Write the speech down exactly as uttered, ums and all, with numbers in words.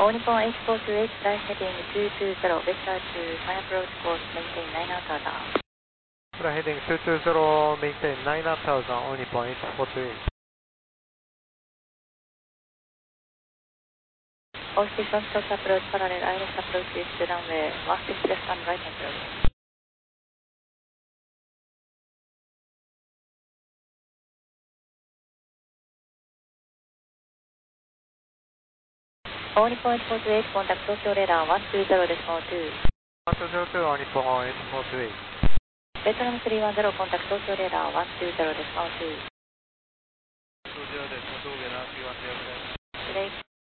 All Nippon eight four two eight, flight heading two two zero, vector to final approach course, maintain nine nine thousand. Flight heading two two zero, maintain nine nine thousand, All Nippon eight four two eight. All station short approach, parallel I L S approach east to runway one six left and right approach. All Nippon eight four two eight, contact Tokyo radar one two zero decimal two. one two zero two, All Nippon eight four two eight. Vietnam three one zero, contact Tokyo radar one two zero decimal two. two zero decimal two, Vietnam three one zero. Today.